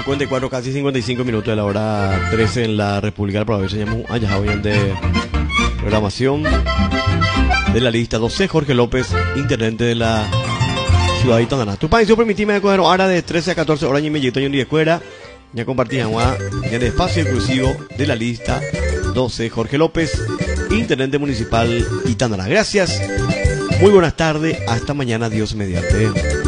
54, casi 55 minutos de la hora 13 en la República del Paraguay. Señamos allá hoy de programación de la lista 12. Jorge López, intendente de la ciudad de Itananá. Tu país, yo permitíme acoger ahora de 13 a 14 horas y medio y de escuela. Ya compartíamos en el espacio exclusivo de la lista 12. Jorge López, intendente municipal Itananá. Gracias. Muy buenas tardes. Hasta mañana. Dios mediante.